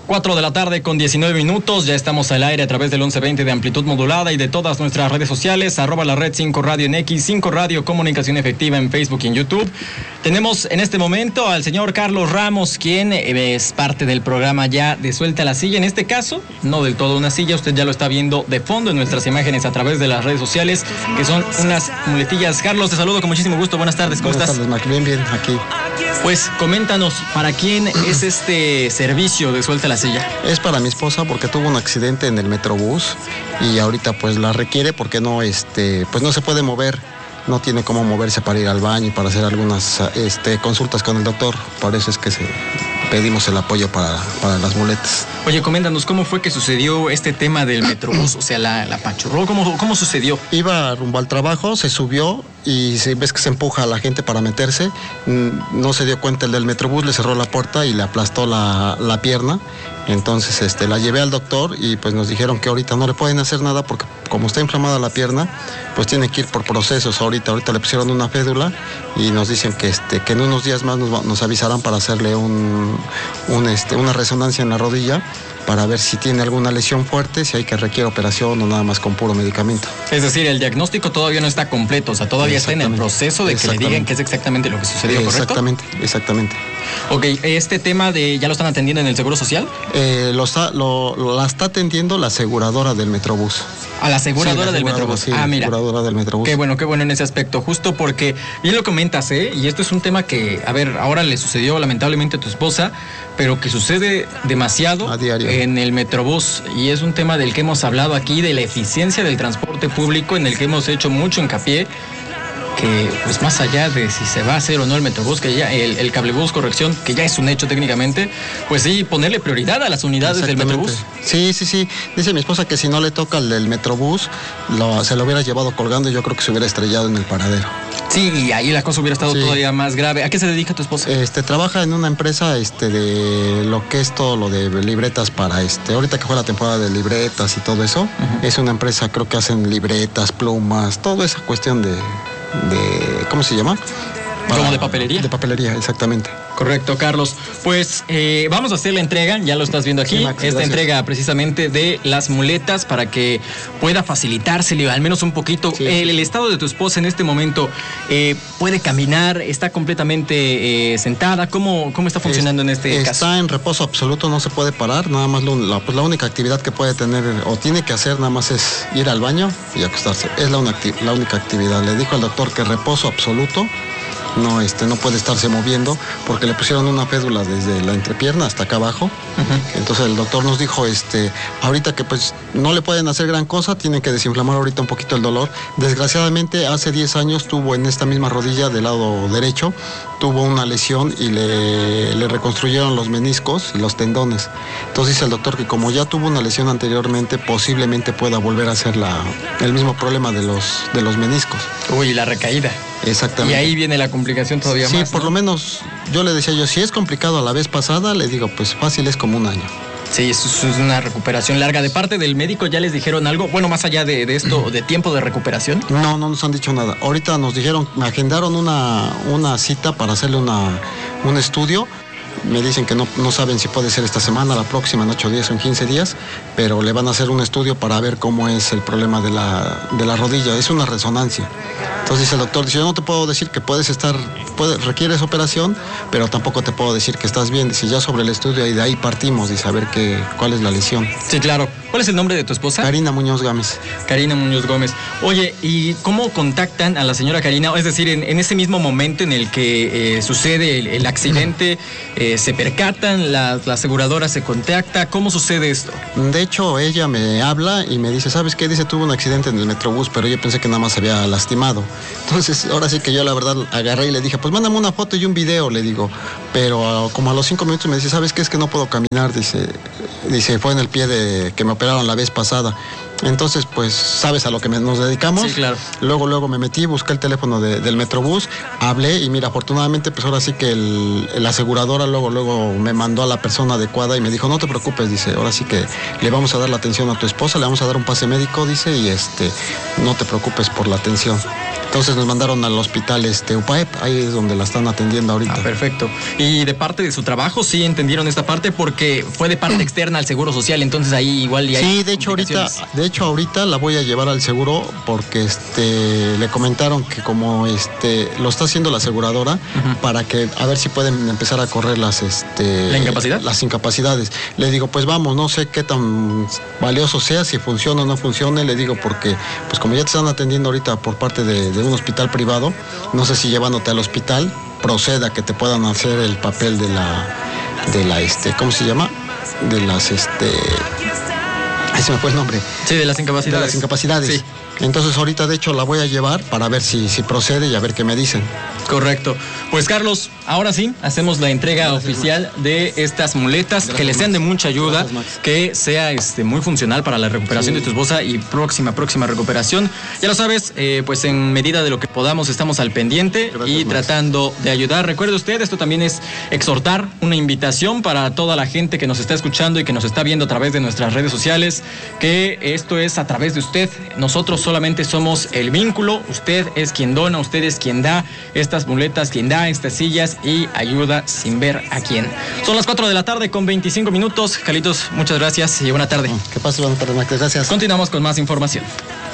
4 de la tarde con 19 minutos, ya estamos al aire a través del 1120 de amplitud modulada y de todas nuestras redes sociales, @la red 5 Radio en X, 5 Radio Comunicación Efectiva en Facebook y en YouTube. Tenemos en este momento al señor Carlos Ramos, quien es parte del programa ya de Suelta la Silla. En este caso, no del todo una silla, usted ya lo está viendo de fondo en nuestras imágenes a través de las redes sociales, que son unas muletillas. Carlos, te saludo con muchísimo gusto, buenas tardes, ¿cómo estás? Buenas tardes, Mac, bien, aquí. Pues coméntanos, ¿para quién es este servicio de Suelta la Silla? Es para mi esposa porque tuvo un accidente en el Metrobús y ahorita pues la requiere porque no, pues no se puede mover, no tiene cómo moverse para ir al baño y para hacer algunas consultas con el doctor, por eso es que pedimos el apoyo para las muletas. Oye, coméntanos, ¿cómo fue que sucedió este tema del Metrobús? O sea, la apachurró, ¿cómo sucedió? Iba rumbo al trabajo, se subió y si ves que se empuja a la gente para meterse, no se dio cuenta el del Metrobús, le cerró la puerta y le aplastó la pierna. Entonces la llevé al doctor y pues nos dijeron que ahorita no le pueden hacer nada porque como está inflamada la pierna, pues tiene que ir por procesos ahorita le pusieron una fédula y nos dicen que en unos días más nos avisarán para hacerle una resonancia en la rodilla para ver si tiene alguna lesión fuerte, si hay que requiere operación o nada más con puro medicamento. Es decir, el diagnóstico todavía no está completo, o sea, todavía está en el proceso de que le digan qué es exactamente lo que sucedió, ¿correcto? Exactamente. Ok, este tema ¿ya lo están atendiendo en el Seguro Social? La está atendiendo la aseguradora del Metrobús. A la aseguradora del Metrobús. Sí, mira. Aseguradora del Metrobús. Qué bueno en ese aspecto, justo porque bien lo comentas, y esto es un tema que, ahora le sucedió lamentablemente a tu esposa, pero que sucede demasiado a diario en el Metrobús, y es un tema del que hemos hablado aquí, de la eficiencia del transporte público, en el que hemos hecho mucho hincapié, que pues más allá de si se va a hacer o no el Metrobús, que ya el cablebús, corrección, que ya es un hecho técnicamente, pues sí, ponerle prioridad a las unidades del Metrobús. Sí. Dice mi esposa que si no le toca el Metrobús, se lo hubiera llevado colgando y yo creo que se hubiera estrellado en el paradero. Sí, y ahí la cosa hubiera estado todavía más grave. ¿A qué se dedica tu esposa? Trabaja en una empresa de lo que es todo lo de libretas para ahorita que fue la temporada de libretas y todo eso, es una empresa, creo que hacen libretas, plumas, toda esa cuestión de ¿cómo se llama? ¿Como de papelería? De papelería, exactamente. Correcto, Carlos. Pues vamos a hacer la entrega, ya lo estás viendo aquí, sí, Max, esta entrega precisamente de las muletas para que pueda facilitársele al menos un poquito. Sí. El estado de tu esposa en este momento, ¿puede caminar? ¿Está completamente sentada? ¿Cómo está funcionando en este caso? Está en reposo absoluto, no se puede parar, nada más la única actividad que puede tener o tiene que hacer nada más es ir al baño y acostarse. Es la única actividad. Le dijo al doctor que reposo absoluto. No puede estarse moviendo porque le pusieron una fédula desde la entrepierna hasta acá abajo. Entonces el doctor nos dijo, ahorita que pues no le pueden hacer gran cosa, tienen que desinflamar ahorita un poquito el dolor. Desgraciadamente hace 10 años tuvo en esta misma rodilla del lado derecho, tuvo una lesión y le reconstruyeron los meniscos y los tendones. Entonces dice el doctor que como ya tuvo una lesión anteriormente, posiblemente pueda volver a hacer el mismo problema de los meniscos. Uy, la recaída. Exactamente. Y ahí viene la complicación todavía más. Sí, por lo menos yo le decía si es complicado a la vez pasada, le digo, pues fácil es como un año. Sí, eso es una recuperación larga. ¿De parte del médico ya les dijeron algo? Bueno, más allá de esto, de tiempo de recuperación. No nos han dicho nada. Ahorita nos dijeron, me agendaron una cita para hacerle un estudio. Me dicen que no saben si puede ser esta semana, la próxima, en 8 días o en 15 días, pero le van a hacer un estudio para ver cómo es el problema de la rodilla. Es una resonancia. Entonces dice el doctor, yo no te puedo decir que requieres operación, pero tampoco te puedo decir que estás bien. Dice, ya sobre el estudio y de ahí partimos, dice, a ver cuál es la lesión. Sí, claro. ¿Cuál es el nombre de tu esposa? Karina Muñoz Gómez. Karina Muñoz Gómez. Oye, ¿y cómo contactan a la señora Karina? Es decir, en ese mismo momento en el que sucede el accidente, ¿se percatan? ¿La aseguradora se contacta? ¿Cómo sucede esto? De hecho, ella me habla y me dice, ¿sabes qué? Dice, tuvo un accidente en el Metrobús, pero yo pensé que nada más se había lastimado. Entonces, ahora sí que yo la verdad agarré y le dije, pues mándame una foto y un video, le digo. Pero como a los 5 minutos me dice, ¿sabes qué? Es que no puedo caminar, dice, fue en el pie que me operaron la vez pasada. Entonces, pues, ¿sabes a lo que nos dedicamos? Sí, claro. Luego me metí, busqué el teléfono del Metrobús, hablé y mira, afortunadamente, pues ahora sí que la aseguradora luego me mandó a la persona adecuada y me dijo, no te preocupes, dice, ahora sí que le vamos a dar la atención a tu esposa, le vamos a dar un pase médico, dice, y no te preocupes por la atención. Entonces nos mandaron al hospital UPAEP, ahí es donde la están atendiendo ahorita. Perfecto. Y de parte de su trabajo, sí entendieron esta parte porque fue de parte externa al Seguro Social, entonces ahí igual ya hay. Sí, de hecho ahorita la voy a llevar al seguro porque le comentaron que como lo está haciendo la aseguradora para que a ver si pueden empezar a correr las ¿La incapacidad? Las incapacidades. Le digo, pues vamos, no sé qué tan valioso sea, si funciona o no funcione, le digo porque pues como ya te están atendiendo ahorita por parte de un hospital privado, no sé si llevándote al hospital proceda que te puedan hacer el papel de la ¿cómo se llama? De las ahí se me fue el nombre. Sí, de las incapacidades. De las incapacidades. Sí. Entonces ahorita de hecho la voy a llevar para ver si procede y a ver qué me dicen. Correcto. Pues Carlos, ahora sí, hacemos la entrega oficial de estas muletas. Gracias, que les sean de mucha ayuda, que sea muy funcional para la recuperación de tu esposa y próxima recuperación. Ya lo sabes, pues en medida de lo que podamos estamos al pendiente. Gracias, y tratando de ayudar. Recuerde usted, esto también es exhortar, una invitación para toda la gente que nos está escuchando y que nos está viendo a través de nuestras redes sociales, que esto es a través de usted. Nosotros solamente somos el vínculo, usted es quien dona, usted es quien da estas muletas, quien da estas sillas y ayuda sin ver a quién. Son las 4 de la tarde con 25 minutos. Carlitos, muchas gracias y buena tarde. Que pase buena tarde, Max. Gracias. Continuamos con más información.